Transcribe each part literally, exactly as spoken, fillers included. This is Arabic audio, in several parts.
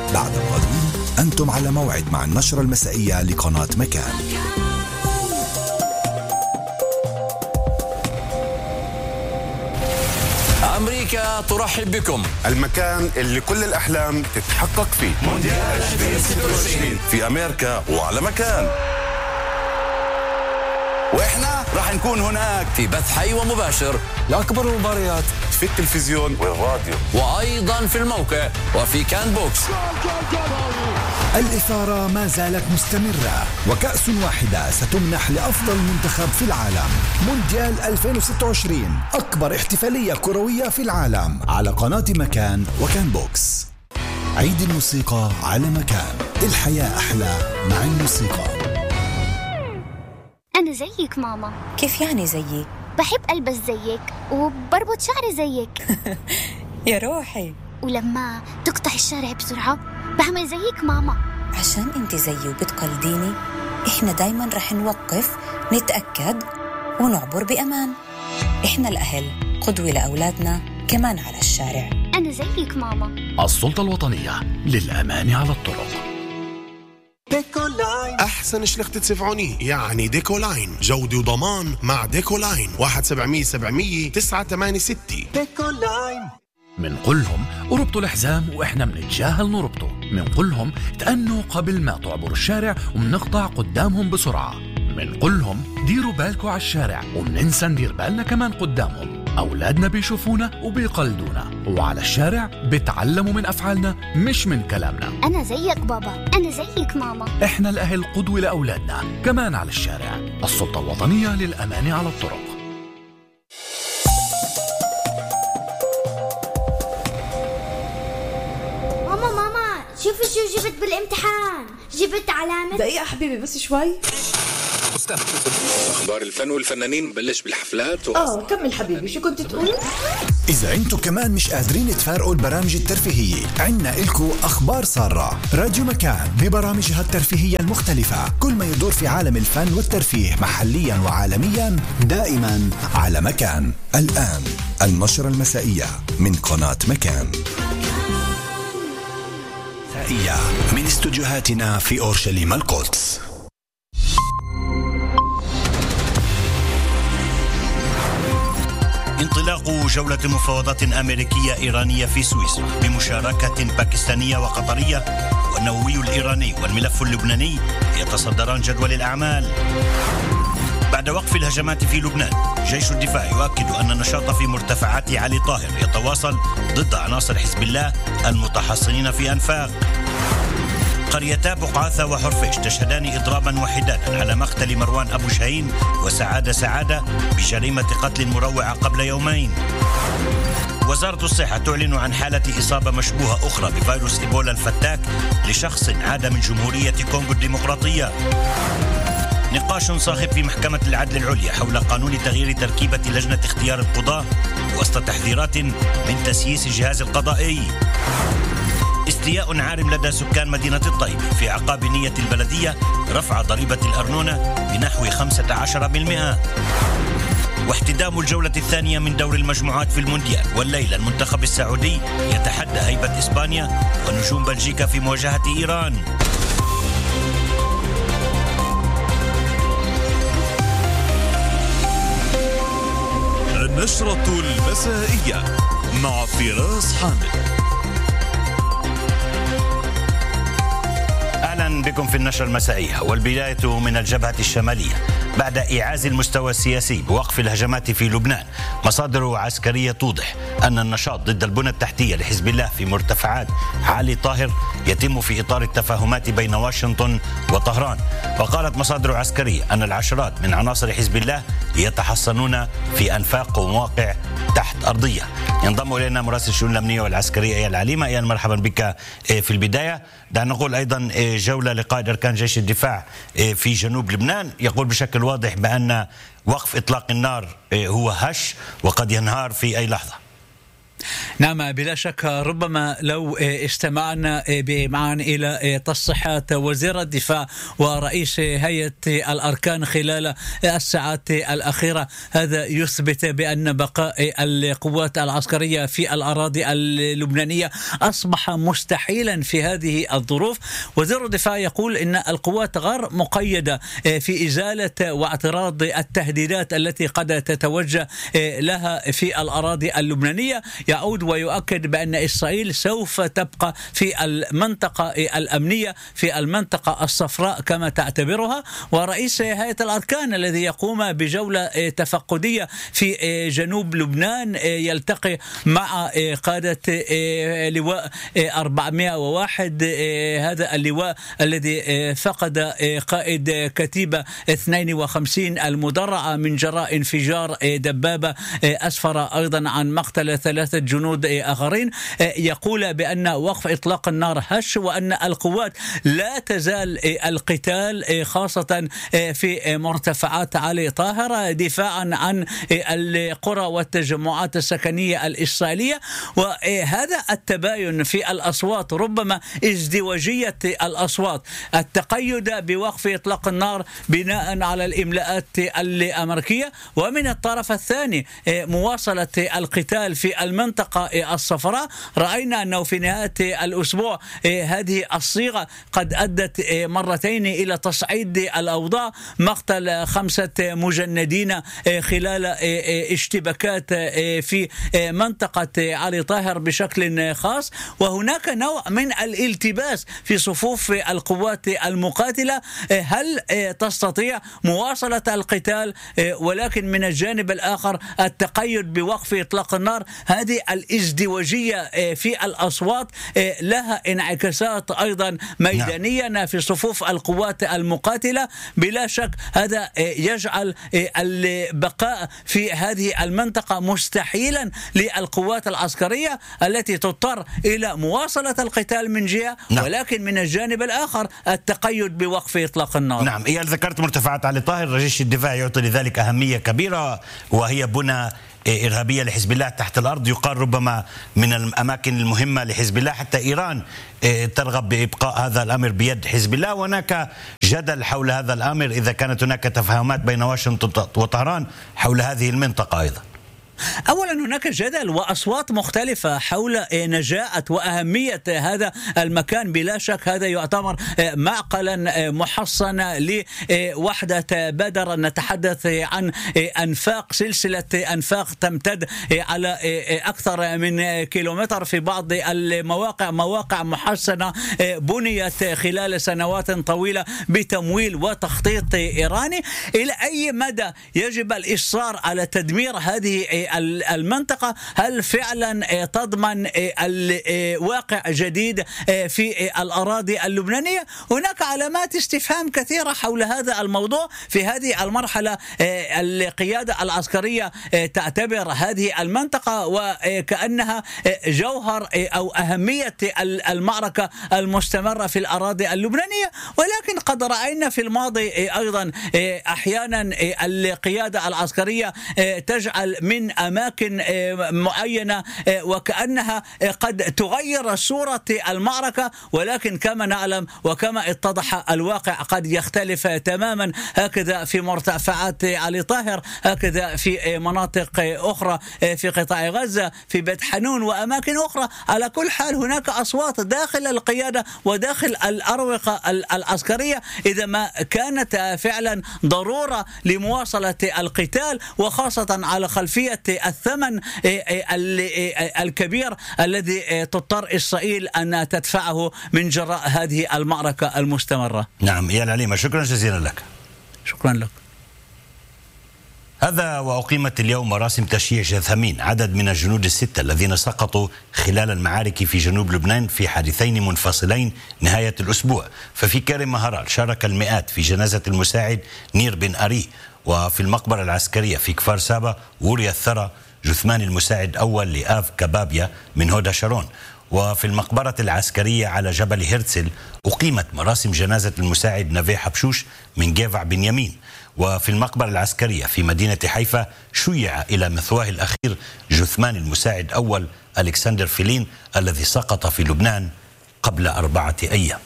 بعد قليل أنتم على موعد مع النشرة المسائية لقناة مكان. أمريكا ترحب بكم، المكان اللي كل الأحلام تتحقق فيه. مونديال ألفين وستة وعشرين في أمريكا وعلى مكان، وإحنا راح نكون هناك في بث حي ومباشر لأكبر المباريات في التلفزيون والراديو، وأيضا في الموقع وفي كان بوكس. الإثارة ما زالت مستمرة، وكأس واحدة ستمنح لأفضل منتخب في العالم. مونديال ألفين وستة وعشرين، أكبر احتفالية كروية في العالم، على قناة مكان وكان بوكس. عيد الموسيقى على مكان، الحياة أحلى مع الموسيقى. أنا زيك ماما. كيف يعني زيي؟ بحب ألبس زيك وبربط شعري زيك. يا روحي. ولما تقطع الشارع بسرعة بعمل زيك ماما. عشان انت زيي وبتقلديني، احنا دايما رح نوقف نتأكد ونعبر بأمان. احنا الأهل قدوة لأولادنا كمان على الشارع. أنا زيك ماما. السلطة الوطنية للأمان على الطرق. ديكولاين أحسن شلخت تسفعوني، يعني ديكولاين جودة وضمان مع ديكولاين. واحد سبعمية سبعمية تسعة ثمانية ستة. ديكولاين. منقولهم اربطوا الحزام واحنا منتجاهل نربطه. منقولهم تأنوا قبل ما تعبروا الشارع ومنقطع قدامهم بسرعة. منقولهم ديروا بالكوا على الشارع ومننسى ندير بالنا كمان قدامهم. أولادنا بيشوفونا وبيقلدونا، وعلى الشارع بيتعلموا من أفعالنا مش من كلامنا. أنا زيك بابا، أنا زيك ماما. إحنا الأهل قدوة لأولادنا كمان على الشارع. السلطة الوطنية للأمان على الطرق. ماما ماما شوفي شو جبت بالامتحان. جبت علامة. دقيقة حبيبي بس شوي. أخبار الفن والفنانين بلش بالحفلات و... آه كمل حبيبي، شو كنت تقول؟ إذا أنتو كمان مش قادرين تفارقوا البرامج الترفيهية، عنا إلكو أخبار سارة. راديو مكان ببرامجها الترفيهية المختلفة، كل ما يدور في عالم الفن والترفيه محليا وعالميا، دائما على مكان. الآن النشرة المسائية من قناة مكان. من استوديوهاتنا في أورشليم القدس. انطلاق جولة مفاوضات أمريكية إيرانية في سويسرا بمشاركة باكستانية وقطرية، والنووي الإيراني والملف اللبناني يتصدران جدول الأعمال. بعد وقف الهجمات في لبنان، جيش الدفاع يؤكد أن النشاط في مرتفعات علي طاهر يتواصل ضد عناصر حزب الله المتحصنين في أنفاق. قريتا بقعاثة وحرفيش تشهدان إضرابا وحدادا على مقتل مروان أبو شاهين وسعادة سعادة بجريمة قتل مروعة قبل يومين. وزارة الصحة تعلن عن حالة إصابة مشبوهة أخرى بفيروس إيبولا الفتاك لشخص عاد من جمهورية كونغو الديمقراطية. نقاش صاخب في محكمة العدل العليا حول قانون تغيير تركيبة لجنة اختيار القضاة وسط تحذيرات من تسييس الجهاز القضائي. استياء عارم لدى سكان مدينة الطيب في عقاب نية البلدية رفع ضريبة الأرنونة بنحو خمسة عشر بالمئة. واحتدام الجولة الثانية من دور المجموعات في المونديال، والليلة المنتخب السعودي يتحدى هيبة إسبانيا ونجوم بلجيكا في مواجهة إيران. النشرة المسائية مع فراس حامد. أهلا بكم في النشرة المسائية، والبداية من الجبهة الشمالية. بعد إعاز المستوى السياسي بوقف الهجمات في لبنان، مصادر عسكرية توضح أن النشاط ضد البنى التحتية لحزب الله في مرتفعات علي طاهر يتم في إطار التفاهمات بين واشنطن وطهران. وقالت مصادر عسكرية أن العشرات من عناصر حزب الله يتحصنون في أنفاق ومواقع تحت أرضية. ينضم إلينا مراسل الشؤون الأمنية والعسكرية إيال عليمة. إيال مرحبا بك. في البداية دعنا نقول أيضا جولة لقائد أركان جيش الدفاع في جنوب لبنان يقول بشكل واضح بأن وقف إطلاق النار هو هش وقد ينهار في أي لحظة. نعم بلا شك. ربما لو استمعنا معا إلى تصريحات وزير الدفاع ورئيس هيئة الأركان خلال الساعات الأخيرة، هذا يثبت بأن بقاء القوات العسكرية في الأراضي اللبنانية أصبح مستحيلا في هذه الظروف. وزير الدفاع يقول إن القوات غير مقيدة في إزالة واعتراض التهديدات التي قد تتوجه لها في الأراضي اللبنانية. يعود ويؤكد بأن إسرائيل سوف تبقى في المنطقة الأمنية، في المنطقة الصفراء كما تعتبرها. ورئيس هيئة الأركان الذي يقوم بجولة تفقدية في جنوب لبنان يلتقي مع قادة لواء أربعمائة وواحد، هذا اللواء الذي فقد قائد كتيبة اثنين وخمسين المدرعة من جراء انفجار دبابة أسفر أيضا عن مقتل ثلاثة جنود آخرين. يقول بأن وقف إطلاق النار هش، وأن القوات لا تزال القتال خاصة في مرتفعات علي طاهرة دفاعا عن القرى والتجمعات السكنية الإسرائيلية. وهذا التباين في الأصوات، ربما ازدواجية الأصوات، التقيد بوقف إطلاق النار بناء على الإملاءات الأمريكية، ومن الطرف الثاني مواصلة القتال في المنطقة الصفراء. رأينا أنه في نهاية الأسبوع هذه الصيغة قد أدت مرتين إلى تصعيد الأوضاع، مقتل خمسة مجندين خلال اشتباكات في منطقة علي طاهر بشكل خاص. وهناك نوع من الالتباس في صفوف القوات المقاتلة. هل تستطيع مواصلة القتال ولكن من الجانب الآخر التقيد بوقف إطلاق النار؟ هذه الازدواجية في الأصوات لها انعكاسات أيضا ميدانيا في صفوف القوات المقاتلة. بلا شك هذا يجعل البقاء في هذه المنطقة مستحيلا للقوات العسكرية التي تضطر إلى مواصلة القتال من جهة، نعم. ولكن من الجانب الآخر التقيد بوقف إطلاق النار. نعم، إيه ذكرت مرتفعات علي طاهر، جيش الدفاع يعطي لذلك أهمية كبيرة، وهي بنى إرهابية لحزب الله تحت الأرض، يقال ربما من الأماكن المهمة لحزب الله. حتى إيران ترغب بإبقاء هذا الأمر بيد حزب الله، وهناك جدل حول هذا الأمر إذا كانت هناك تفاهمات بين واشنطن وطهران حول هذه المنطقة أيضا. أولا هناك جدل وأصوات مختلفة حول نجاعة وأهمية هذا المكان. بلا شك هذا يعتبر معقلا محصنا لوحدة بدر. نتحدث عن أنفاق، سلسلة أنفاق تمتد على أكثر من كيلومتر في بعض المواقع، مواقع محصنة بنيت خلال سنوات طويلة بتمويل وتخطيط إيراني. إلى أي مدى يجب الإصرار على تدمير هذه المنطقة؟ هل فعلا تضمن الواقع جديد في الأراضي اللبنانية؟ هناك علامات استفهام كثيرة حول هذا الموضوع. في هذه المرحلة القيادة العسكرية تعتبر هذه المنطقة وكأنها جوهر أو أهمية المعركة المستمرة في الأراضي اللبنانية، ولكن قد رأينا في الماضي أيضا أحيانا القيادة العسكرية تجعل من أماكن معينة وكأنها قد تغير صورة المعركة، ولكن كما نعلم وكما اتضح الواقع قد يختلف تماما. هكذا في مرتفعات علي طاهر، هكذا في مناطق أخرى في قطاع غزة، في بيت حنون وأماكن أخرى. على كل حال هناك أصوات داخل القيادة وداخل الأروقة العسكرية إذا ما كانت فعلا ضرورة لمواصلة القتال، وخاصة على خلفية الثمن الكبير الذي تضطر إسرائيل أن تدفعه من جراء هذه المعركة المستمرة. نعم يا العليمة، شكرا جزيلا لك. شكرا لك. هذا وأقيمت اليوم مراسم تشييع جثامين عدد من الجنود الستة الذين سقطوا خلال المعارك في جنوب لبنان في حادثين منفصلين نهاية الأسبوع. ففي كرم مهرال شارك المئات في جنازة المساعد نير بن أري، وفي المقبرة العسكرية في كفار سابا وري الثرى جثمان المساعد أول لآف كبابيا من هودا شارون. وفي المقبرة العسكرية على جبل هرتزل أقيمت مراسم جنازة المساعد نافي حبشوش من جيفع بنيامين. وفي المقبرة العسكرية في مدينة حيفا شيع إلى مثواه الأخير جثمان المساعد أول ألكسندر فيلين الذي سقط في لبنان قبل أربعة أيام.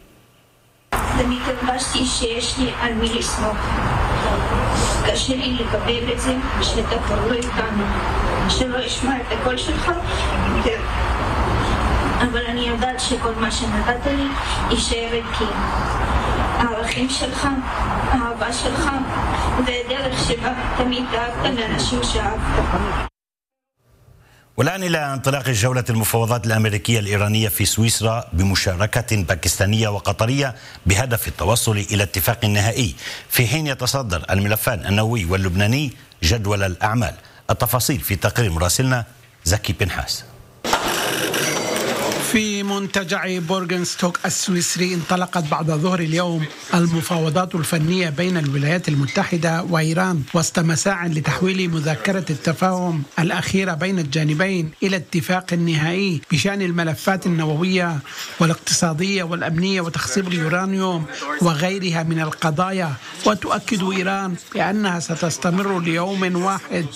אבל אני יודעת שכל מה שנתת לי יישאר ערכי. הערכים שלך, האהבה שלך, ודרך שבה תמיד דאגת לאנשים שאהבת. والآن إلى انطلاق جولة المفاوضات الأمريكية الإيرانية في سويسرا بمشاركة باكستانية وقطرية بهدف التوصل إلى اتفاق نهائي، في حين يتصدر الملفان النووي واللبناني جدول الأعمال. التفاصيل في تقرير مراسلنا زكي بنحاس. في منتجع بورغنستوك السويسري انطلقت بعد ظهر اليوم المفاوضات الفنية بين الولايات المتحدة وإيران وسط مساع لتحويل مذكرة التفاهم الأخيرة بين الجانبين إلى اتفاق نهائي بشأن الملفات النووية والاقتصادية والأمنية وتخصيب اليورانيوم وغيرها من القضايا. وتؤكد إيران بأنها ستستمر ليوم واحد.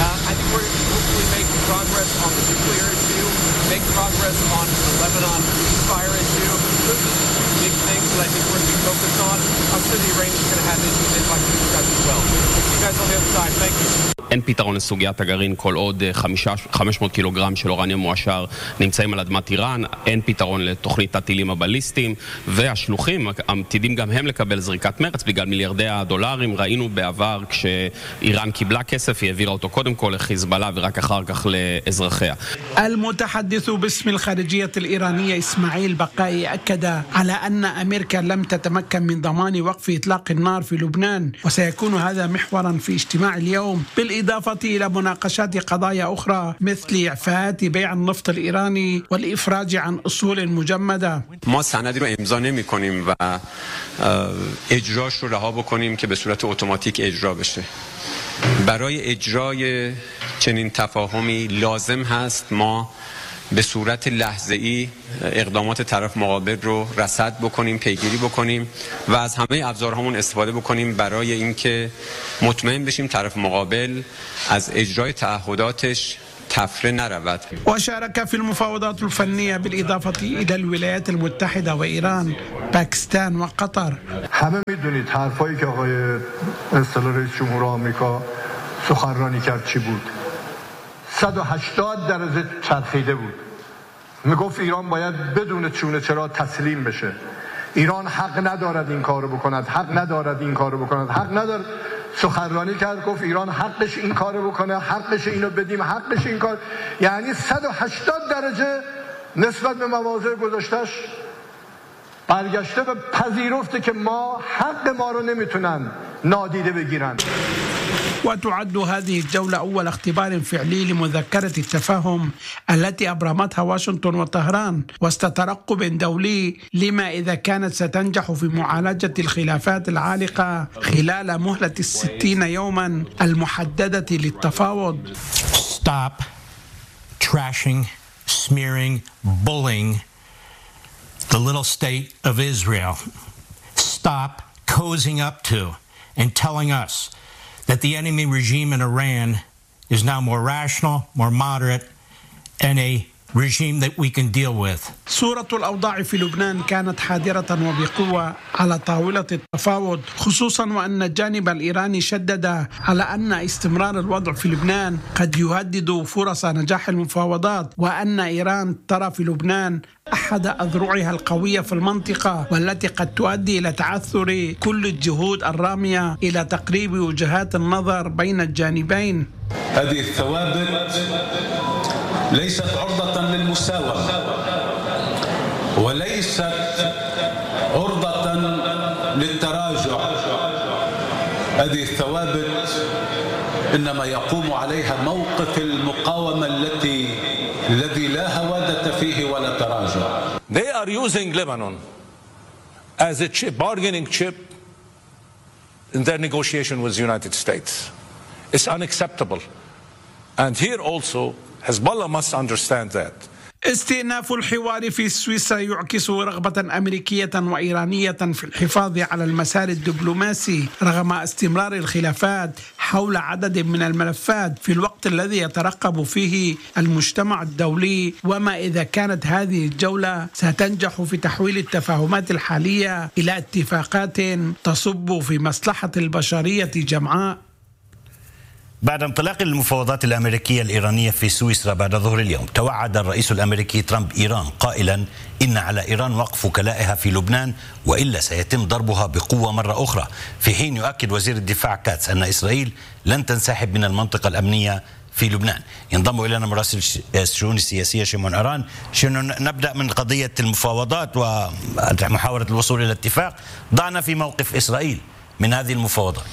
Make progress on the Lebanon ceasefire issue. Those are two big things that I think we're going to be focused on. I'm sure the Iranians are going to have issues they'd like to discuss as well. See you guys on the other side. Thank you. אין פתרון לסוגיית הגרעין כל עוד חמש מאות קילוגרם של אורניום מועשר נמצאים על אדמת איראן, אין פתרון לתוכנית הטילים הבליסטיים, והשלוחים עתידים גם הם לקבל זריקת מרץ בגלל מיליארדי הדולרים. ראינו בעבר כשאיראן קיבלה כסף היא העבירה אותו קודם כל לחיזבאללה ורק אחר כך לאזרחיה. المتحدث باسم الخارجية الإيرانية إسماعيل بقائي أكد على أن أمريكا لم تتمكن من ضمان وقف إطلاق النار في لبنان، وسيكون هذا محورا في اجتماع اليوم بالإضافة إلى مناقشات قضايا أخرى مثل إعفاءات بيع النفط الإيراني والإفراج عن أصول مجمدة. ما سندی رو امضا نمی‌کنیم و اجراش رو رها بکنیم که به صورت اتوماتیک اجرا بشه. برای اجرای چنین تفاهمی لازم هست ما به صورت لحظه‌ای اقدامات طرف مقابل رو رصد بکنیم، پیگیری بکنیم و از همه ابزارهامون استفاده بکنیم برای اینکه مطمئن بشیم طرف مقابل از اجرای تعهداتش تفره نرود. وشارك في المفاوضات الفنية بالإضافة إلى الولايات المتحدة وإيران باكستان وقطر. همه میدونید حرفایی که آقای اصطلاح رئیس جمهور آمریکا سخنرانی کرد چی بود؟ صد و هشتاد درجه چرخیده بود. میگفت ایران باید بدون چونه چرا تسلیم بشه. ایران حق ندارد این کارو بکند، حق ندارد این کارو بکند، حق ندارد. سخنرانی کرد گفت ایران حقش این کارو بکنه، حقش اینو بدیم، حقش این کار. یعنی صد و هشتاد درجه نسبت به مواضع گذاشتش برگشته به پذیرفته که ما حق ما رو نمیتونن نادیده بگیرن. وتعد هذه الجولة أول اختبار فعلي لمذكرة التفاهم التي أبرمتها واشنطن وطهران وسط ترقب دولي لما إذا كانت ستنجح في معالجة الخلافات العالقة خلال مهلة الستين يوما المحددة للتفاوض. Stop trashing, smearing, bullying the little state of Israel. Stop cozying up to and telling us that the enemy regime in Iran is now more rational, more moderate, and a regime that we can deal with. صورة الأوضاع في لبنان كانت حاضرة وبقوة على طاولة التفاوض، خصوصا وأن الجانب الإيراني شدد على أن استمرار الوضع في لبنان قد يهدد فرص نجاح المفاوضات، وأن إيران ترى في لبنان أحد أذرعها القوية في المنطقة والتي قد تؤدي إلى تعثر كل الجهود الرامية إلى تقريب وجهات النظر بين الجانبين. هذه الثوابت ليست عرضة للمساومة وليست عرضة للتراجع. هذه الثوابت إنما يقوم عليها موقف المقاومة التي الذي لا هوادة فيه ولا تراجع. They are using Lebanon as a chip, bargaining chip in their negotiation with the United States. It's unacceptable. And here also Hezbollah must understand that. استئناف الحوار في سويسرا يعكس رغبة أمريكية وإيرانية في الحفاظ على المسار الدبلوماسي رغم استمرار الخلافات حول عدد من الملفات في الوقت الذي يترقب فيه المجتمع الدولي، وما إذا كانت هذه الجولة ستنجح في تحويل التفاهمات الحالية إلى اتفاقات تصب في مصلحة البشرية جمعاء. بعد انطلاق المفاوضات الأمريكية الإيرانية في سويسرا بعد ظهر اليوم، توعد الرئيس الأمريكي ترامب إيران قائلا إن على إيران وقف وكلائها في لبنان وإلا سيتم ضربها بقوة مرة أخرى، في حين يؤكد وزير الدفاع كاتس أن إسرائيل لن تنسحب من المنطقة الأمنية في لبنان. ينضم إلينا مراسل الشؤون السياسية شيمون عران. شنو نبدأ من قضية المفاوضات ومحاولة الوصول إلى اتفاق. ضعنا في موقف إسرائيل من هذه المفاوضات.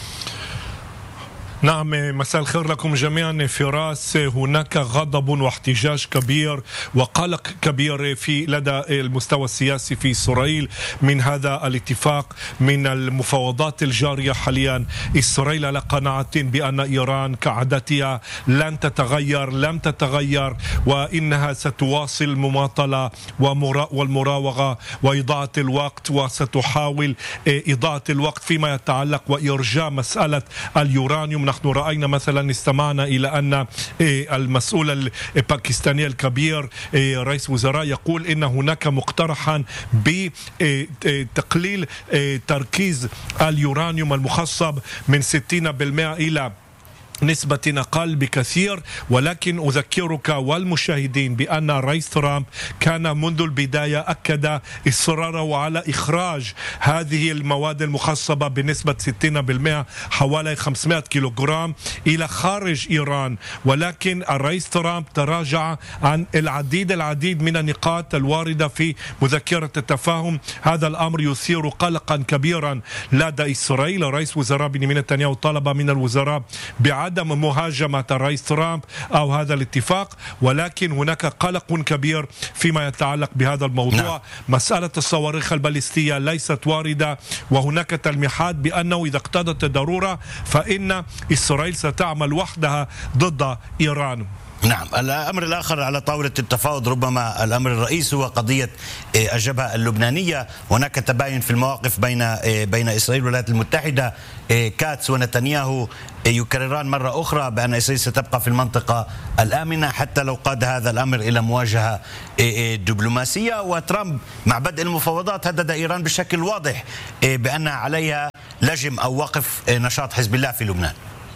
نعم، مساء الخير لكم جميعا. فراس، هناك غضب واحتجاج كبير وقلق كبير في لدى المستوى السياسي في إسرائيل من هذا الاتفاق، من المفاوضات الجارية حاليا. إسرائيل على قناعة بأن إيران كعادتها لن تتغير لم تتغير وإنها ستواصل المماطلة والمراوغة وإضاعة الوقت، وستحاول إضاعة الوقت فيما يتعلق وإرجاء مسألة اليورانيوم. نحن رأينا مثلا، استمعنا إلى أن المسؤول الباكستاني الكبير رئيس وزراء يقول إن هناك مقترحا بتقليل تركيز اليورانيوم المخصب من ستين بالمئة إلى نسبة أقل بكثير. ولكن أذكرك والمشاهدين بأن الرئيس ترامب كان منذ البداية أكد إصراره على إخراج هذه المواد المخصبة بنسبة ستين بالمئة حوالي خمسمائة كيلوغرام إلى خارج إيران. ولكن الرئيس ترامب تراجع عن العديد العديد من النقاط الواردة في مذكرة التفاهم. هذا الأمر يثير قلقا كبيرا لدى إسرائيل. رئيس وزراء بنيامين نتنياهو طلب من الوزراء بعد عدم مهاجمة الرئيس ترامب أو هذا الاتفاق، ولكن هناك قلق كبير فيما يتعلق بهذا الموضوع. نعم. مسألة الصواريخ البالستية ليست واردة، وهناك تلميحات بأنه إذا اقتضت الضرورة فإن إسرائيل ستعمل وحدها ضد إيران. نعم، الأمر الآخر على طاولة التفاوض ربما الأمر الرئيسي هو قضية الجبهة اللبنانية. هناك تباين في المواقف بين بين إسرائيل والولايات المتحدة. كاتس ونتنياهو يكرران مرة أخرى بأن إسرائيل ستبقى في المنطقة الآمنة حتى لو قاد هذا الأمر إلى مواجهة دبلوماسية. وترامب مع بدء المفاوضات هدد إيران بشكل واضح بأن عليها لجم أو وقف نشاط حزب الله في لبنان.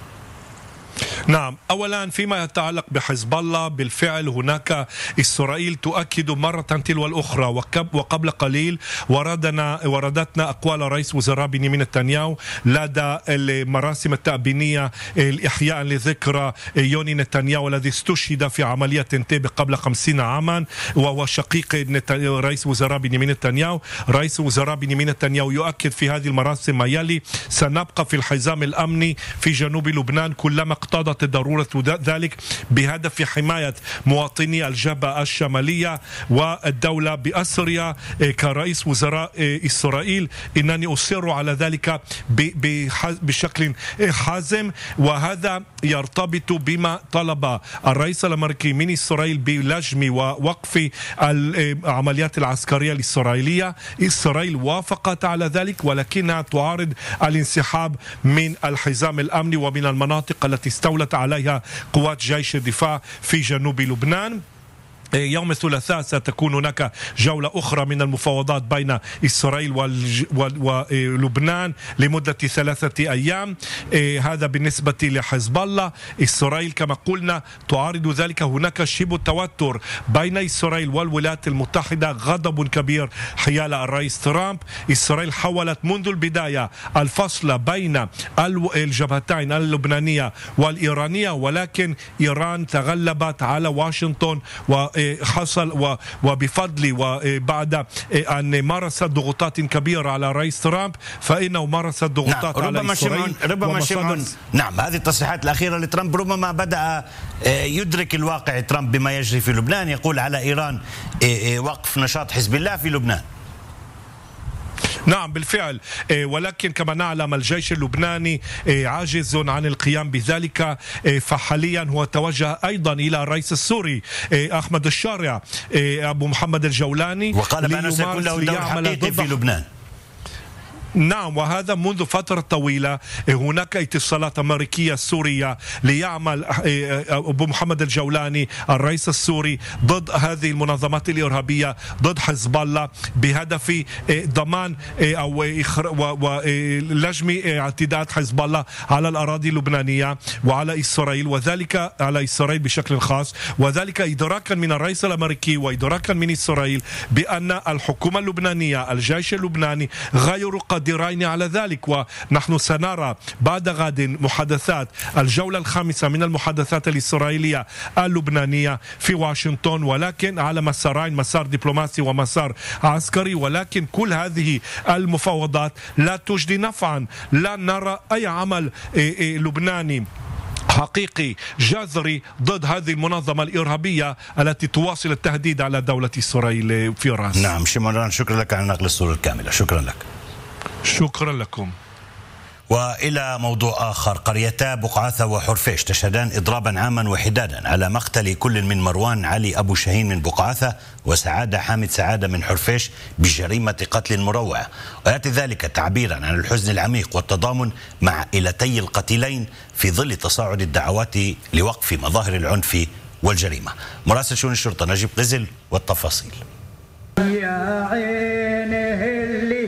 نعم، أولا فيما يتعلق بحزب الله، بالفعل هناك إسرائيل تؤكد مرة تلو الأخرى. وقبل قليل وردنا وردتنا أقوال رئيس وزراء بنيامين نتنياهو لدى المراسم التأبينية الإحياء لذكرى يوني نتنياهو الذي استشهد في عملية انتبه قبل خمسين عاما، وهو شقيق رئيس وزراء بنيامين نتنياهو. رئيس وزراء بنيامين نتنياهو يؤكد في هذه المراسم ما يلي: سنبقى في الحزام الأمني في جنوب لبنان كلما اقتضت ضرورة ذلك بهدف حماية مواطني الجبهة الشمالية والدولة بأسرها. كرئيس وزراء إسرائيل إنني أصر على ذلك بشكل حازم، وهذا يرتبط بما طلب الرئيس الأمريكي من إسرائيل بلجم ووقف العمليات العسكرية الإسرائيلية. إسرائيل وافقت على ذلك، ولكنها تعارض الانسحاب من الحزام الأمني ومن المناطق التي استولت عليها قوات جيش الدفاع في جنوب لبنان. يوم الثلاثاء ستكون هناك جولة أخرى من المفاوضات بين إسرائيل ولبنان لمدة ثلاثة أيام. هذا بالنسبة لحزب الله. إسرائيل كما قلنا تعارض ذلك. هناك شبه توتر بين إسرائيل والولايات المتحدة، غضب كبير حيال الرئيس ترامب. إسرائيل حاولت منذ البداية الفصل بين الجبهتين اللبنانية والإيرانية، ولكن إيران تغلبت على واشنطن و حصل وبفضل وبعد أن مارست ضغوطات كبيرة على رئيس ترامب فإنه مارست ضغوطات نعم. على إسرائيل. ربما شمعون نعم هذه التصريحات الأخيرة لترامب ربما بدأ يدرك الواقع ترامب بما يجري في لبنان. يقول على إيران وقف نشاط حزب الله في لبنان. نعم بالفعل، ولكن كما نعلم الجيش اللبناني عاجز عن القيام بذلك، فحاليا هو توجه أيضا إلى الرئيس السوري أحمد الشارع أبو محمد الجولاني، وقال بأنه سيكون له دور حقيقي في لبنان. نعم، وهذا منذ فترة طويلة. هناك اتصالات أمريكية سورية ليعمل أبو محمد الجولاني الرئيس السوري ضد هذه المنظمات الإرهابية، ضد حزب الله، بهدف ضمان أو لجم اعتداءات حزب الله على الأراضي اللبنانية وعلى إسرائيل، وذلك على إسرائيل بشكل خاص، وذلك إدراكا من الرئيس الأمريكي وإدراكا من إسرائيل بأن الحكومة اللبنانية الجيش اللبناني غير قادرين على ذلك. ونحن سنرى بعد غد محادثات الجولة الخامسة من المحادثات الإسرائيلية اللبنانية في واشنطن، ولكن على مسارين، مسار دبلوماسي ومسار عسكري، ولكن كل هذه المفاوضات لا تجدي نفعا. لا نرى أي عمل لبناني حقيقي جذري ضد هذه المنظمة الإرهابية التي تواصل التهديد على دولة إسرائيل في راس. نعم شمران، شكرا لك على نقل الصورة الكاملة. شكرا لك. شكرا لكم. وإلى موضوع آخر، قريتا بقعاثة وحرفيش تشهدان إضرابا عاما وحدادا على مقتل كل من مروان علي أبو شاهين من بقعاثة وسعادة حامد سعادة من حرفيش بجريمة قتل مروعة، ويأتي ذلك تعبيرا عن الحزن العميق والتضامن مع عائلتي القتيلين في ظل تصاعد الدعوات لوقف مظاهر العنف والجريمة. مراسل شؤون الشرطة نجيب غزل والتفاصيل. يا عينه اللي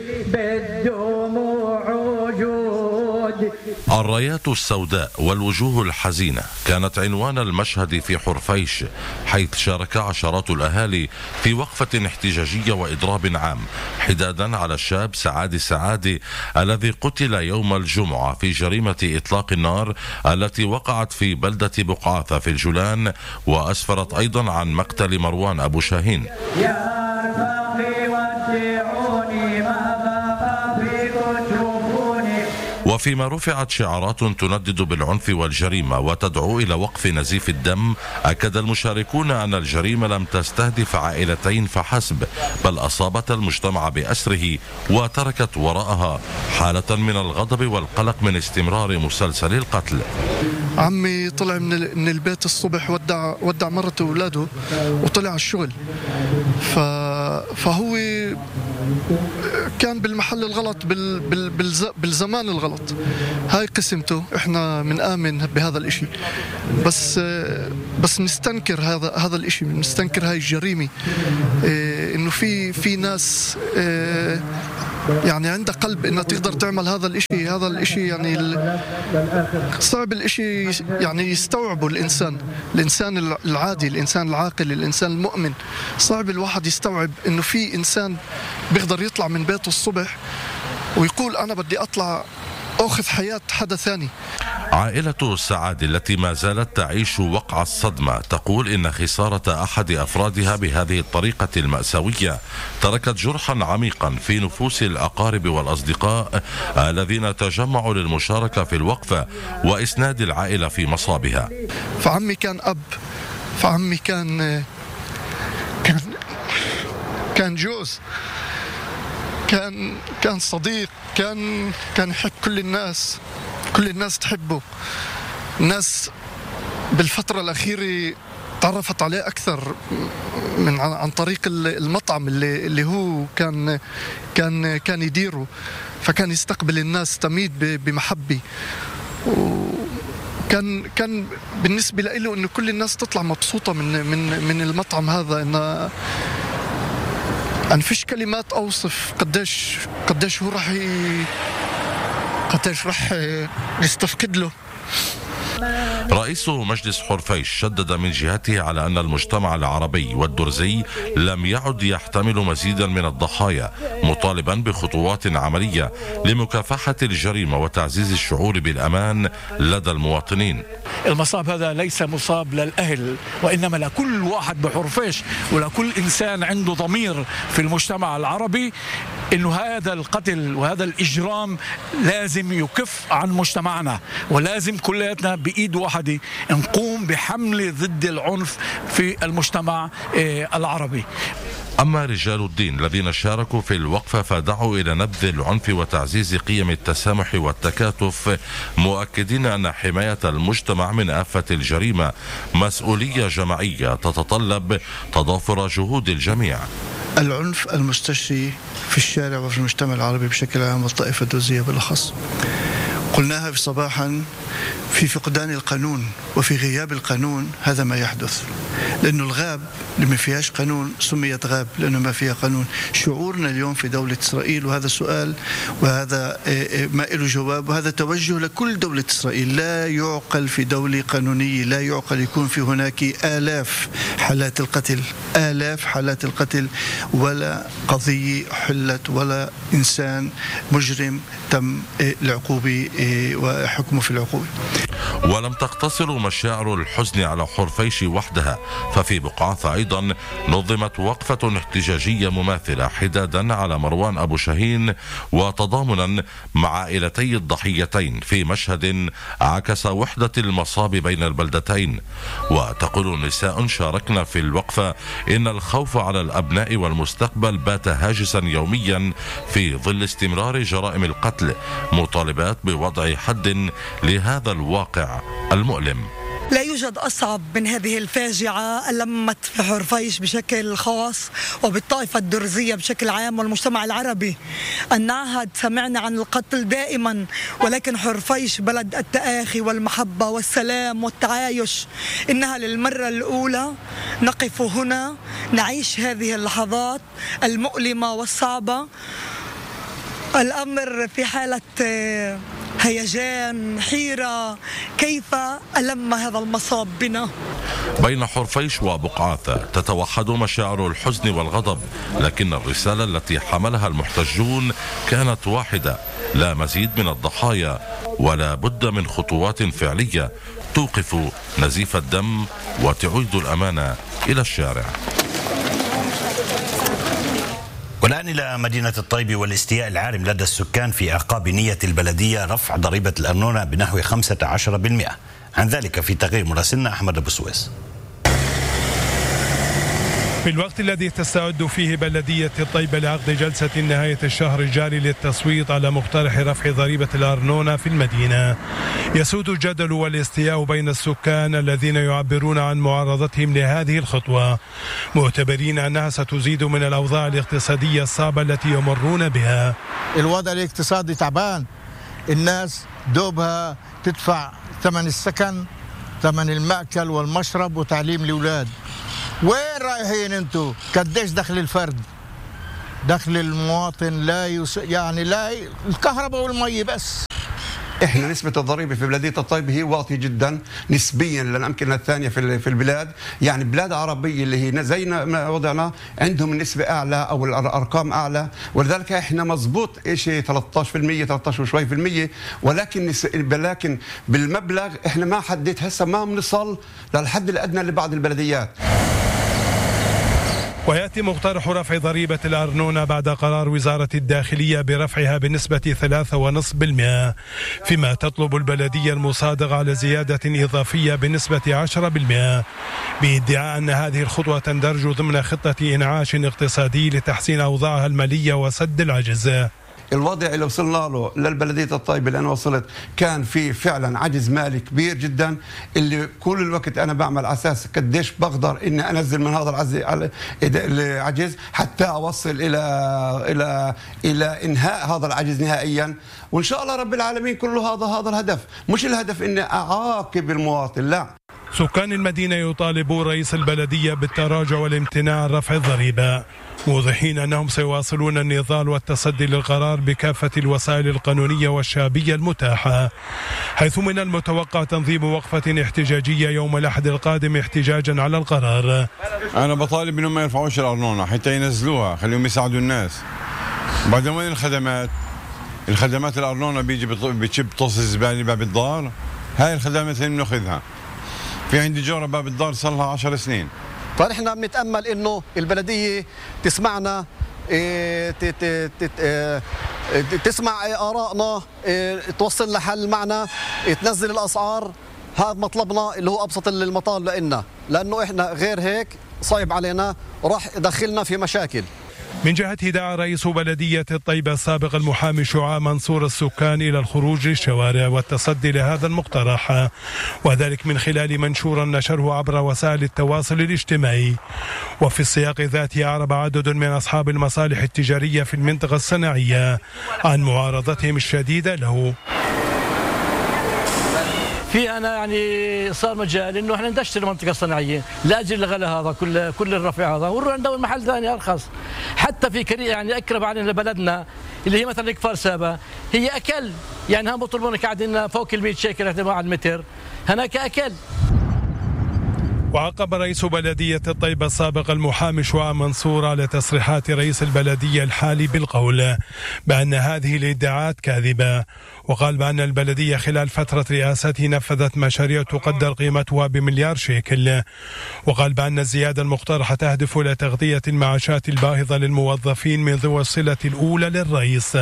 بالدموع وجود. الرايات السوداء والوجوه الحزينة كانت عنوان المشهد في حرفيش، حيث شارك عشرات الأهالي في وقفة احتجاجية وإضراب عام حدادا على الشاب سعاد السعادي الذي قتل يوم الجمعة في جريمة إطلاق النار التي وقعت في بلدة بقعاثة في الجولان، وأسفرت أيضا عن مقتل مروان أبو شاهين. وفيما رفعت شعارات تندد بالعنف والجريمة وتدعو إلى وقف نزيف الدم، أكد المشاركون أن الجريمة لم تستهدف عائلتين فحسب، بل أصابت المجتمع بأسره وتركت وراءها حالة من الغضب والقلق من استمرار مسلسل القتل. عمي طلع من البيت الصبح، ودع ودع مرته وأولاده وطلع على الشغل، فهو كان بالمحل الغلط، بالزمان الغلط. هاي قسمته، احنا بنآمن بهذا الاشي، بس بس نستنكر هذا هذا الاشي، نستنكر هاي الجريمة، اه انه في في ناس اه يعني عندها قلب انها تقدر تعمل هذا الاشي. هذا الاشي يعني صعب الاشي يعني يستوعبه الانسان الانسان العادي، الانسان العاقل، الانسان المؤمن. صعب الواحد يستوعب انه في انسان بيقدر يطلع من بيته الصبح ويقول انا بدي اطلع أخذ حياة حدا ثاني. عائلة السعادة التي ما زالت تعيش وقع الصدمة تقول إن خسارة أحد أفرادها بهذه الطريقة المأساوية تركت جرحا عميقا في نفوس الأقارب والأصدقاء الذين تجمعوا للمشاركة في الوقفة وإسناد العائلة في مصابها. فعمي كان أب، فعمي كان كان كان جوز، كان كان صديق، كان كان يحب كل الناس، كل الناس تحبه. الناس بالفترة الأخيرة تعرفت عليه أكثر من عن طريق المطعم اللي اللي هو كان كان كان يديره، فكان يستقبل الناس تميد بمحبة، وكان كان بالنسبة له إنه كل الناس تطلع مبسوطة من من من المطعم هذا. إنه أنا فيش كلمات أوصف قديش قديش هو راح ي... قديش راح يستفقد له. رئيس مجلس حرفيش شدد من جهته على أن المجتمع العربي والدرزي لم يعد يحتمل مزيدا من الضحايا، مطالبا بخطوات عملية لمكافحة الجريمة وتعزيز الشعور بالأمان لدى المواطنين. المصاب هذا ليس مصاب للأهل، وإنما لكل واحد بحرفيش ولكل إنسان عنده ضمير في المجتمع العربي، إنه هذا القتل وهذا الإجرام لازم يكف عن مجتمعنا، ولازم كلياتنا بإيد واحدة نقوم بحملة ضد العنف في المجتمع العربي. أما رجال الدين الذين شاركوا في الوقفة فدعوا إلى نبذ العنف وتعزيز قيم التسامح والتكاتف، مؤكدين أن حماية المجتمع من آفة الجريمة مسؤولية جماعية تتطلب تضافر جهود الجميع. العنف المستشري في الشارع وفي المجتمع العربي بشكل عام والطائفة الدرزية بالأخص، قلناها في صباحا، في فقدان القانون وفي غياب القانون هذا ما يحدث، لأنه الغاب اللي ما فيهاش قانون سميت غاب لأنه ما فيها قانون. شعورنا اليوم في دولة إسرائيل، وهذا سؤال وهذا ما له جواب، وهذا توجه لكل دولة إسرائيل، لا يعقل في دولة قانونية، لا يعقل يكون في هناك آلاف حالات القتل، آلاف حالات القتل ولا قضية حلت ولا إنسان مجرم تم العقوبة وحكمه في العقوبة. ولم تقتصر مشاعر الحزن على حرفيش وحدها، ففي بقعاثة أيضا نظمت وقفة احتجاجية مماثلة حدادا على مروان أبو شاهين وتضامنا مع عائلتي الضحيتين في مشهد عكس وحدة المصاب بين البلدتين. وتقول نساء شاركنا في الوقفة إن الخوف على الأبناء والمستقبل بات هاجسا يوميا في ظل استمرار جرائم القتل، مطالبات بوضع حد لهذا الواقع المؤلم. لا يوجد أصعب من هذه الفاجعة ألمت في حرفيش بشكل خاص وبالطائفة الدرزية بشكل عام والمجتمع العربي. النعهد سمعنا عن القتل دائما، ولكن حرفيش بلد التآخي والمحبة والسلام والتعايش. إنها للمرة الأولى نقف هنا نعيش هذه اللحظات المؤلمة والصعبة. الأمر في حالة هيجان، حيرة، كيف ألم هذا المصاب بنا؟ بين حرفيش وبقعاثة تتوحد مشاعر الحزن والغضب، لكن الرسالة التي حملها المحتجون كانت واحدة: لا مزيد من الضحايا، ولا بد من خطوات فعلية توقف نزيف الدم وتعيد الأمانة إلى الشارع. والآن إلى مدينة الطيب والاستياء العارم لدى السكان في أعقاب نية البلدية رفع ضريبة الأرنونة بنحو خمسة عشر بالمئة. عن ذلك في تقرير مراسلنا أحمد أبو سويس. في الوقت الذي تستعد فيه بلدية الطيبة لعقد جلسة نهاية الشهر الجاري للتصويت على مقترح رفع ضريبة الأرنونة في المدينة، يسود الجدل والاستياء بين السكان الذين يعبرون عن معارضتهم لهذه الخطوة، معتبرين أنها ستزيد من الأوضاع الاقتصادية الصعبة التي يمرون بها. الوضع الاقتصادي تعبان، الناس دوبها تدفع ثمن السكن، ثمن المأكل والمشرب وتعليم الأولاد. وين رايحين انتو؟ قديش دخل الفرد؟ دخل المواطن لا يس... يعني لا ي... الكهرباء والمي بس. احنا نسبة الضريبة في بلدية الطيب هي واطية جدا نسبيا للأمكنة الثانية في في البلاد، يعني بلاد عربية اللي هي زي ما وضعنا عندهم النسبة أعلى أو الأرقام أعلى، ولذلك احنا مزبوط شيء ثلاثة عشر بالمئة ثلاثة عشر وشوي في المية، ولكن ولكن بالمبلغ احنا ما حددت هسه ما بنصل للحد الأدنى اللي بعض البلديات. ويأتي مقترح رفع ضريبة الأرنونة بعد قرار وزارة الداخلية برفعها بنسبة ثلاثة فاصلة خمسة بالمئة، فيما تطلب البلدية المصادقة على زيادة إضافية بنسبة عشرة بالمئة، بادعاء أن هذه الخطوة تندرج ضمن خطة إنعاش اقتصادي لتحسين أوضاعها المالية وسد العجز. الوضع اللي وصلنا له للبلدية الطيبة اللي أنا وصلت كان في فعلا عجز مالي كبير جدا، اللي كل الوقت أنا بعمل على أساس قديش بقدر إني أنزل من هذا العجز حتى أوصل إلى إلى إلى إنهاء هذا العجز نهائيا، وإن شاء الله رب العالمين كله هذا هذا الهدف، مش الهدف إني أعاقب المواطن، لا. سكان المدينة يطالبوا رئيس البلدية بالتراجع والامتناع عن رفع الضريبة، موضحين أنهم سيواصلون النضال والتصدي للقرار بكافة الوسائل القانونية والشعبية المتاحة، حيث من المتوقع تنظيم وقفة احتجاجية يوم الأحد القادم احتجاجا على القرار. أنا بطالب أنهم ما يرفعوش الأرنونة حتى ينزلوها، خليهم يساعدوا الناس. بعدين وين الخدمات؟ الخدمات الأرنونة بيجي بتشب طوس الزبالة باب الدار، هاي الخدمات اللي بناخذها. في عندي جارة باب الدار صار لها عشر سنين. فنحن بنتأمل إنه البلدية تسمعنا، تسمع آرائنا، توصل لحل معنا، تنزل الأسعار هذا مطلبنا اللي هو أبسط المطالب لنا، لأنه إحنا غير هيك صعب علينا وراح يدخلنا في مشاكل. من جهته دعا رئيس بلدية الطيبة السابق المحامي شعاع منصور السكان إلى الخروج للشوارع والتصدي لهذا المقترح، وذلك من خلال منشور نشره عبر وسائل التواصل الاجتماعي. وفي السياق ذاته أعرب عدد من أصحاب المصالح التجارية في المنطقة الصناعية عن معارضتهم الشديدة له. في انا يعني صار مجال انه احنا ندشر المنطقه الصناعيه لاجل الغلاء هذا كل كل الرفع هذا، ونروح ندور محل ثاني ارخص. حتى في كري يعني اقرب علينا لبلدنا اللي هي مثلا كفار سابا هي اكل، يعني هم بيطلبون قاعدين فوق ال مئة شيكل على المتر، هناك اكل. وعقب رئيس بلدية الطيبة السابق المحامي شعاع منصور على تصريحات رئيس البلدية الحالي بالقول بأن هذه الادعاءات كاذبة، وقال بأن البلدية خلال فترة رئاسته نفذت مشاريع تقدر قيمتها بمليار شيكل، وقال بأن الزيادة المقترحة تهدف إلى تغطية المعاشات الباهظة للموظفين منذ الصلة الأولى للرئيس.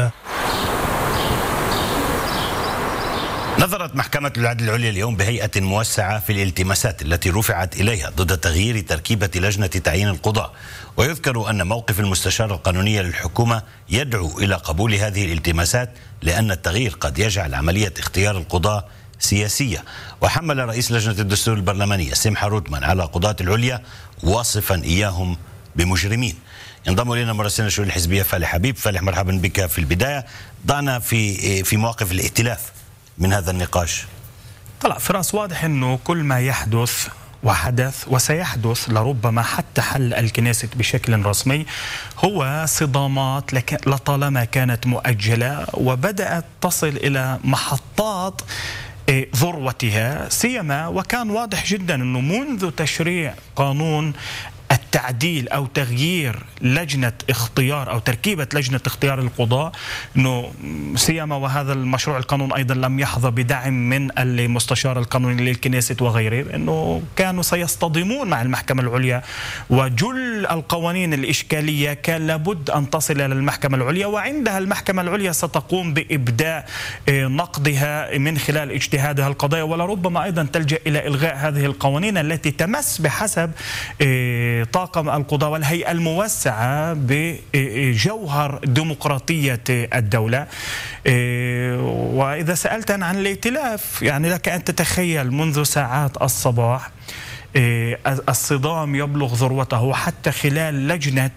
نظرت محكمة العدل العليا اليوم بهيئة موسعة في الالتماسات التي رفعت إليها ضد تغيير تركيبة لجنة تعيين القضاء، ويذكر أن موقف المستشار القانوني للحكومة يدعو إلى قبول هذه الالتماسات لأن التغيير قد يجعل عملية اختيار القضاء سياسية. وحمل رئيس لجنة الدستور البرلمانية سمحة روتمان على قضاة العليا واصفا إياهم بمجرمين. ينضم إلينا مراسلنا الشؤون الحزبية فالح حبيب. فالح، مرحبا بك. في البداية ضعنا في في مواقف الائتلاف من هذا النقاش. طلع فراس واضح أنه كل ما يحدث وحدث وسيحدث لربما حتى حل الكنيسة بشكل رسمي هو صدامات لطالما كانت مؤجلة وبدأت تصل إلى محطات ذروتها، سيما وكان واضح جدا أنه منذ تشريع قانون التعديل أو تغيير لجنة اختيار أو تركيبة لجنة اختيار القضاء، أنه سيما وهذا المشروع القانون أيضا لم يحظى بدعم من المستشار القانوني للكنيسة وغيره، أنه كانوا سيصطدمون مع المحكمة العليا، وجل القوانين الإشكالية كان لابد أن تصل إلى المحكمة العليا، وعندها المحكمة العليا ستقوم بإبداء نقدها من خلال اجتهادها القضائي، ولربما أيضا تلجأ إلى إلغاء هذه القوانين التي تمس بحسب طاقم القضاء والهيئة الموسعة بجوهر ديمقراطية الدولة. وإذا سألت عن الائتلاف، يعني لك أن تتخيل منذ ساعات الصباح الصدام يبلغ ذروته، حتى خلال لجنة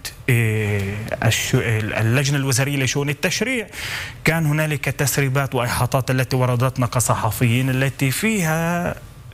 اللجنة الوزارية لشؤون التشريع كان هنالك تسريبات وإحاطات التي وردتنا كصحفيين التي فيها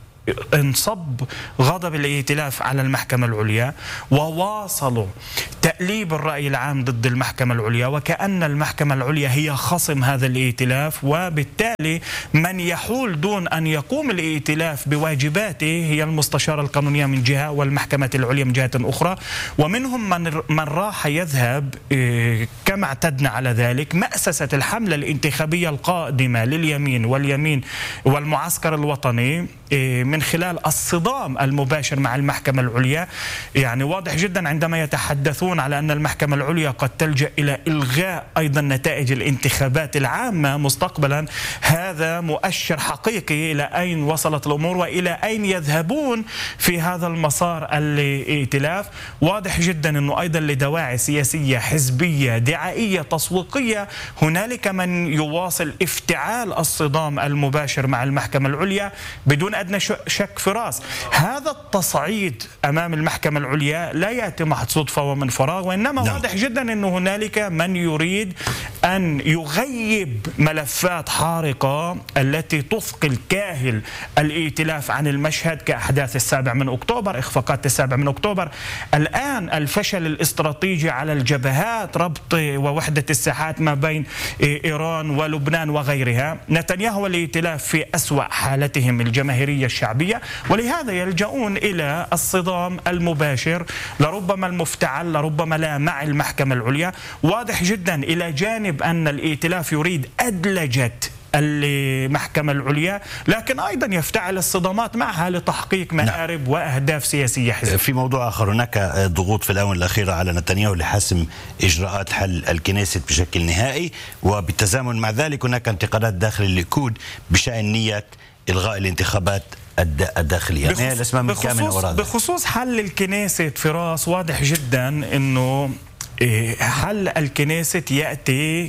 انصب غضب الائتلاف على المحكمة العليا، وواصلوا تأليب الرأي العام ضد المحكمة العليا، وكأن المحكمة العليا هي خصم هذا الائتلاف، وبالتالي من يحول دون أن يقوم الائتلاف بواجباته هي المستشارة القانونية من جهة والمحكمة العليا من جهة أخرى. ومنهم من من راح يذهب كما اعتدنا على ذلك مأسسة الحملة الانتخابية القادمة لليمين واليمين والمعسكر الوطني من خلال الصدام المباشر مع المحكمة العليا. يعني واضح جدا عندما يتحدثون على أن المحكمة العليا قد تلجأ إلى إلغاء أيضا نتائج الانتخابات العامة مستقبلا، هذا مؤشر حقيقي إلى أين وصلت الأمور وإلى أين يذهبون في هذا المسار الائتلاف. واضح جدا أنه أيضا لدواعي سياسية حزبية دعائية تسويقية هنالك من يواصل افتعال الصدام المباشر مع المحكمة العليا بدون أدنى شك فراس. هذا التصعيد أمام المحكمة العليا لا يأتي محض صدفة ومن فراغ، وإنما نعم. واضح جدا أنه هنالك من يريد أن يغيب ملفات حارقة التي تثقل كاهل الائتلاف عن المشهد كأحداث السابع من أكتوبر، إخفاقات السابع من أكتوبر، الآن الفشل الاستراتيجي على الجبهات، ربط ووحدة الساحات ما بين إيران ولبنان وغيرها. نتنياهو والائتلاف في أسوأ حالتهم الجماهيرية الشعبية، ولهذا يلجؤون إلى الصدام المباشر لربما المفتعل لربما لا مع المحكمة العليا. واضح جدا إلى جانب أن الائتلاف يريد أدلجة المحكمة العليا، لكن أيضا يفتعل الصدامات معها لتحقيق مآرب نعم. وأهداف سياسية حزب. في موضوع آخر، هناك ضغوط في الآونة الأخيرة على نتنياهو لحسم إجراءات حل الكنيسة بشكل نهائي، وبالتزامن مع ذلك هناك انتقادات داخل الليكود بشأن نية إلغاء الانتخابات الداخلية. بخصوص, بخصوص, بخصوص حل الكنيسة فراس، واضح جدا أنه حل الكنيسة يأتي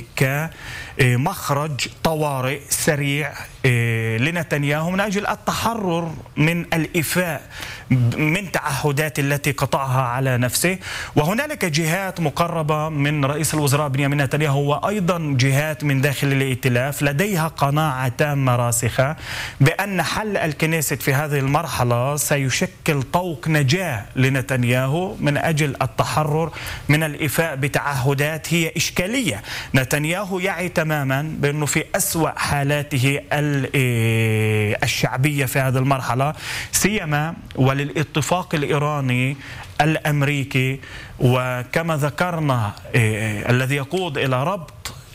كمخرج طوارئ سريع لنتنياهو من أجل التحرر من الإفاء من تعهدات التي قطعها على نفسه. وهنالك جهات مقربة من رئيس الوزراء بنيامين نتنياهو وأيضا جهات من داخل الائتلاف لديها قناعة تامة راسخة بأن حل الكنيسة في هذه المرحلة سيشكل طوق نجاة لنتنياهو من أجل التحرر من الإفاء بتعهدات هي إشكالية. نتنياهو يعي تماما بأنه في أسوأ حالاته الشعبية في هذه المرحلة، سيما وللاتفاق الإيراني الأمريكي، وكما ذكرنا الذي يقود إلى ربط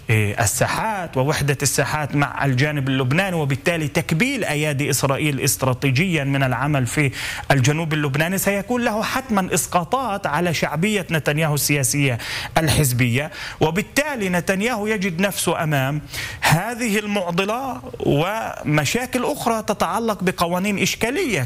الساحات ووحدة الساحات مع الجانب اللبناني، وبالتالي تكبيل أيادي إسرائيل استراتيجيا من العمل في الجنوب اللبناني سيكون له حتما إسقاطات على شعبية نتنياهو السياسية الحزبية. وبالتالي نتنياهو يجد نفسه أمام هذه المعضلة ومشاكل أخرى تتعلق بقوانين إشكالية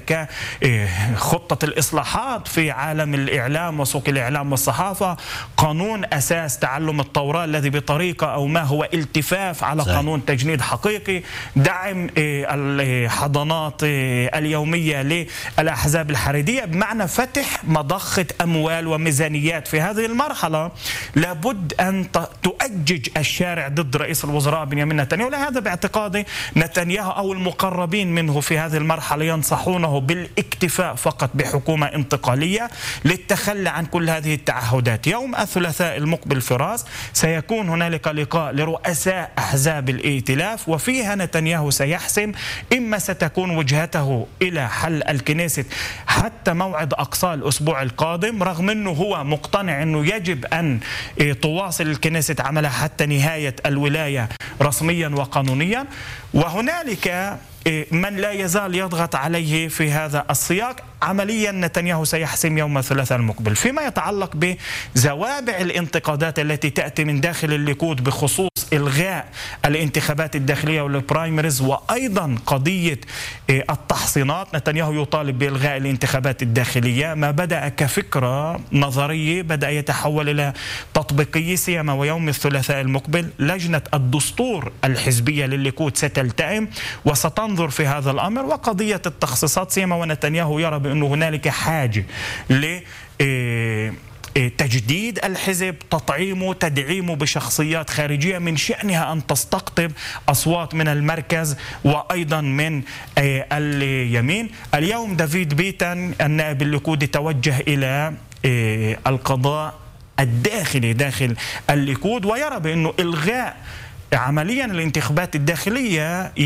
كخطة الإصلاحات في عالم الإعلام وسوق الإعلام والصحافة، قانون أساس تعلم التوراة الذي بطريقة أو ما هو التفاف على صحيح. قانون تجنيد حقيقي، دعم الحضانات اليومية للأحزاب الحريدية، بمعنى فتح مضخة أموال وميزانيات. في هذه المرحلة لابد أن تؤجج الشارع ضد رئيس الوزراء بنيامين نتنياهو. لهذا باعتقادي نتنياهو أو المقربين منه في هذه المرحلة ينصحونه بالاكتفاء فقط بحكومة انتقالية للتخلي عن كل هذه التعهدات. يوم الثلاثاء المقبل فراس سيكون هنالك لقاء لرؤساء أحزاب الائتلاف، وفيها نتنياهو سيحسم إما ستكون وجهته إلى حل الكنيسة حتى موعد أقصى الأسبوع القادم، رغم أنه هو مقتنع أنه يجب أن تواصل الكنيسة عملها حتى نهاية الولاية رسميا وقانونيا، وهنالك من لا يزال يضغط عليه في هذا السياق. عمليا نتنياهو سيحسم يوم الثلاثاء المقبل. فيما يتعلق بزوابع الانتقادات التي تأتي من داخل الليكود بخصوص إلغاء الانتخابات الداخلية والبرايمريز وأيضا قضية التحصينات، نتنياهو يطالب بإلغاء الانتخابات الداخلية. ما بدأ كفكرة نظرية بدأ يتحول إلى تطبيقية، سيما ويوم الثلاثاء المقبل لجنة الدستور الحزبية للليكود ستلتئم وستنظر في هذا الأمر. وقضية التخصيصات سيما ونتنياهو يرى بأنه هنالك حاجة ل تجديد الحزب، تطعيمه، تدعيمه بشخصيات خارجية من شأنها أن تستقطب أصوات من المركز وأيضا من اليمين. اليوم دافيد بيتن النائب الليكودي توجه إلى القضاء الداخلي داخل الليكود، ويرى بأنه إلغاء عمليا الانتخابات الداخلية